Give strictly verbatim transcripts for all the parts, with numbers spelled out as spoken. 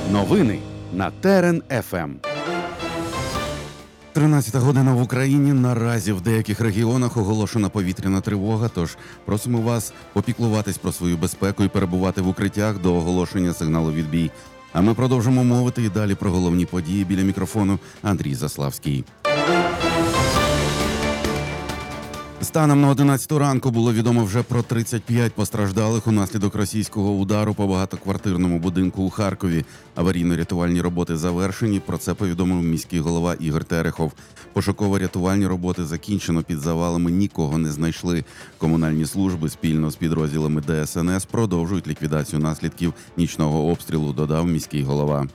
Новини на Терен еф ем. тринадцята година в Україні. Наразі в деяких регіонах оголошена повітряна тривога, тож просимо вас попіклуватись про свою безпеку і перебувати в укриттях до оголошення сигналу «Відбій». А ми продовжимо мовити і далі про головні події. Біля мікрофону Андрій Заславський. Станом на одинадцяту ранку було відомо вже про тридцять п'ять постраждалих унаслідок російського удару по багатоквартирному будинку у Харкові. Аварійно-рятувальні роботи завершені. Про це повідомив міський голова Ігор Терехов. Пошуково-рятувальні роботи закінчено. Під завалами нікого не знайшли. Комунальні служби спільно з підрозділами де ес ен ес продовжують ліквідацію наслідків нічного обстрілу, додав міський голова.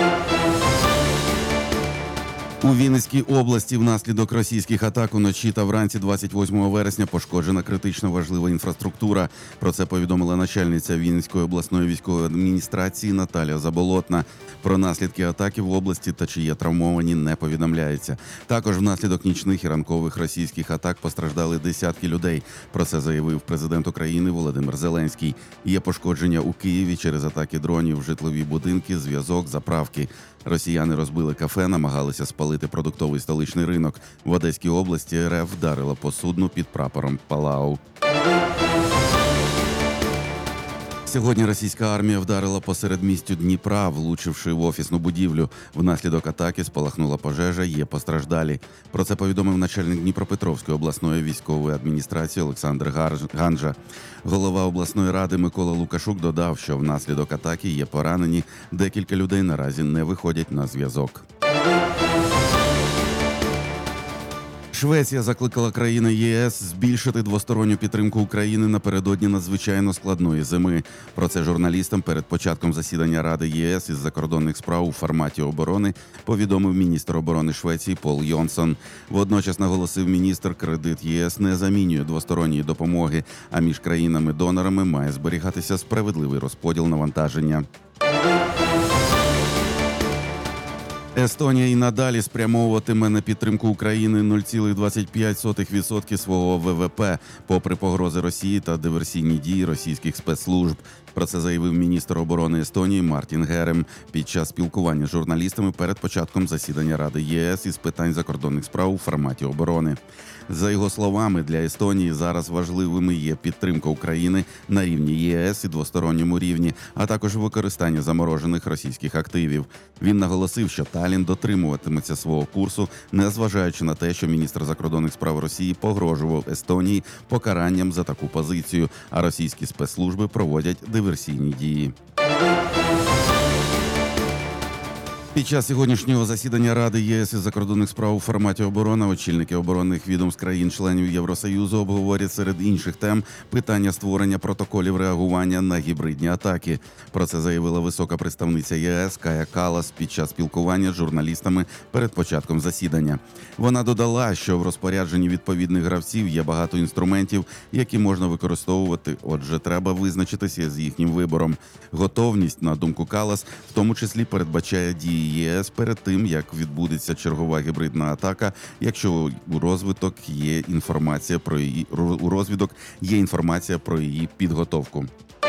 У Вінницькій області внаслідок російських атак уночі та вранці двадцять восьмого вересня пошкоджена критично важлива інфраструктура. Про це повідомила начальниця Вінницької обласної військової адміністрації Наталя Заболотна. Про наслідки атаки в області та чи є травмовані не повідомляється. Також внаслідок нічних і ранкових російських атак постраждали десятки людей. Про це заявив президент України Володимир Зеленський. Є пошкодження у Києві через атаки дронів, житлові будинки, зв'язок, заправки. Росіяни розбили кафе, намагалися спалити продуктовий столичний ринок. В Одеській області ер еф вдарила по судну під прапором Палау. Сьогодні російська армія вдарила по середмістю Дніпра, влучивши в офісну будівлю. Внаслідок атаки спалахнула пожежа, є постраждалі. Про це повідомив начальник Дніпропетровської обласної військової адміністрації Олександр Ганжа. Голова обласної ради Микола Лукашук додав, що внаслідок атаки є поранені. Декілька людей наразі не виходять на зв'язок. Швеція закликала країни є ес збільшити двосторонню підтримку України напередодні надзвичайно складної зими. Про це журналістам перед початком засідання Ради є ес із закордонних справ у форматі оборони повідомив міністр оборони Швеції Пол Йонсон. Водночас наголосив міністр, кредит є ес не замінює двосторонньої допомоги, а між країнами-донорами має зберігатися справедливий розподіл навантаження. Естонія і надалі спрямовуватиме на підтримку України нуль цілих двадцять п'ять сотих відсотка свого ве ве пе, попри погрози Росії та диверсійні дії російських спецслужб. Про це заявив міністр оборони Естонії Мартін Герем під час спілкування з журналістами перед початком засідання Ради є ес із питань закордонних справ у форматі оборони. За його словами, для Естонії зараз важливими є підтримка України на рівні є ес і двосторонньому рівні, а також використання заморожених російських активів. Він наголосив, що Таллін дотримуватиметься свого курсу, незважаючи на те, що міністр закордонних справ Росії погрожував Естонії покаранням за таку позицію, а російські спецслужби проводять диверсійні дії. Під час сьогоднішнього засідання Ради є ес із закордонних справ у форматі оборони очільники оборонних відомств країн-членів Євросоюзу обговорять серед інших тем питання створення протоколів реагування на гібридні атаки. Про це заявила висока представниця є ес Кая Каллас під час спілкування з журналістами перед початком засідання. Вона додала, що в розпорядженні відповідних гравців є багато інструментів, які можна використовувати, отже, треба визначитися з їхнім вибором. Готовність, на думку Каллас, в тому числі передбачає дії є ес перед тим, як відбудеться чергова гібридна атака, якщо у розвиток є інформація про її у розвідок є інформація про її підготовку.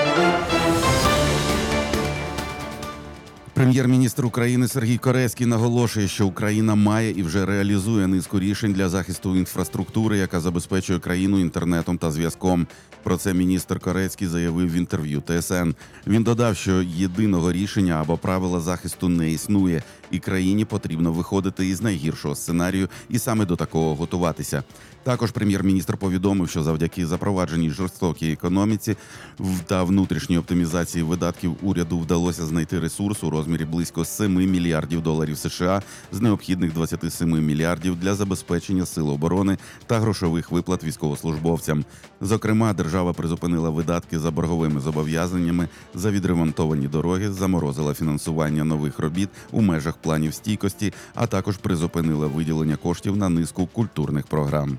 Прем'єр-міністр України Сергій Корецький наголошує, що Україна має і вже реалізує низку рішень для захисту інфраструктури, яка забезпечує країну інтернетом та зв'язком. Про це міністр Корецький заявив в інтерв'ю те ес ен. Він додав, що єдиного рішення або правила захисту не існує, і країні потрібно виходити із найгіршого сценарію і саме до такого готуватися. Також прем'єр-міністр повідомив, що завдяки запровадженій жорстокій економіці та внутрішній оптимізації видатків уряду вдалося знайти ресурс у розмірі близько сім мільярдів доларів США з необхідних двадцять сім мільярдів для забезпечення сил оборони та грошових виплат військовослужбовцям. Зокрема, держава призупинила видатки за борговими зобов'язаннями за відремонтовані дороги, заморозила фінансування нових робіт у межах планів стійкості, а також призупинила виділення коштів на низку культурних програм.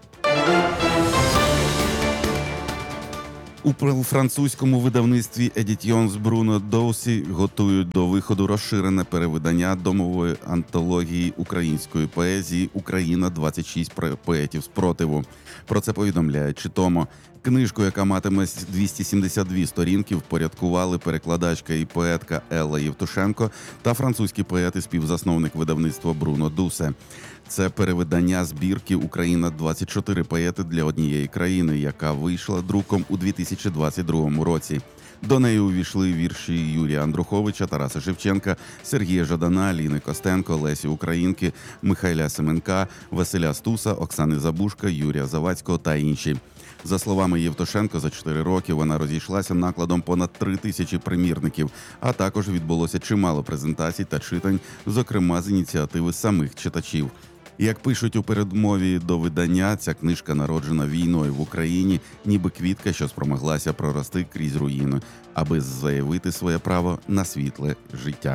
У французькому видавництві Едітьйонс Бруно Доусі готують до виходу розширене перевидання домової антології української поезії «Україна. двадцять шість поетів спротиву». Про це повідомляє Читомо. Книжку, яка матиме двісті сімдесят дві сторінки, впорядкували перекладачка і поетка Елла Євтушенко та французький поет і співзасновник видавництва Бруно Дусе. Це перевидання збірки «Україна-двадцять чотири поети для однієї країни», яка вийшла друком у дві тисячі двадцять другому році. До неї увійшли вірші Юрія Андруховича, Тараса Шевченка, Сергія Жадана, Аліни Костенко, Лесі Українки, Михайля Семенка, Василя Стуса, Оксани Забушка, Юрія Завадського та інші. За словами Євтушенко, за чотири роки вона розійшлася накладом понад три тисячі примірників, а також відбулося чимало презентацій та читань, зокрема з ініціативи самих читачів. Як пишуть у передмові до видання, ця книжка народжена війною в Україні, ніби квітка, що спромоглася прорости крізь руїни, аби заявити своє право на світле життя.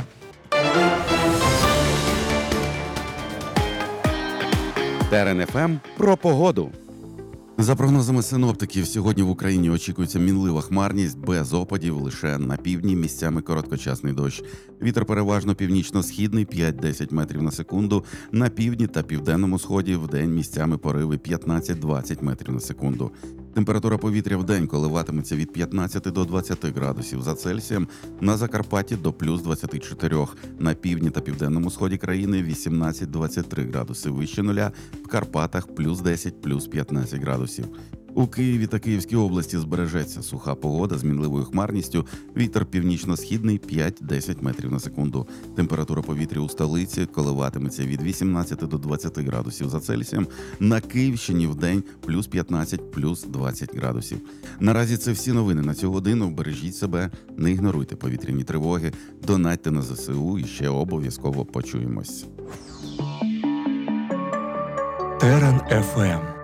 Терен еф ем про погоду. За прогнозами синоптиків, сьогодні в Україні очікується мінлива хмарність, без опадів, лише на півдні місцями короткочасний дощ. Вітер переважно північно-східний п'ять-десять метрів на секунду, на півдні та південному сході вдень місцями пориви п'ятнадцять-двадцять метрів на секунду. Температура повітря вдень коливатиметься від п'ятнадцяти до двадцяти градусів за Цельсієм, на Закарпатті до плюс двадцяти чотирьох, на півдні та південному сході країни вісімнадцять-двадцять три градуси вище нуля, в Карпатах плюс десять, плюс п'ятнадцять градусів. У Києві та Київській області збережеться суха погода з мінливою хмарністю, вітер північно-східний п'ять-десять метрів на секунду. Температура повітря у столиці коливатиметься від вісімнадцяти до двадцяти градусів за Цельсієм, на Київщині вдень плюс п'ятнадцять, плюс двадцять градусів. Наразі це всі новини на цю годину. Бережіть себе, не ігноруйте повітряні тривоги, донатьте на зе се у і ще обов'язково почуємось. Терен еф ем.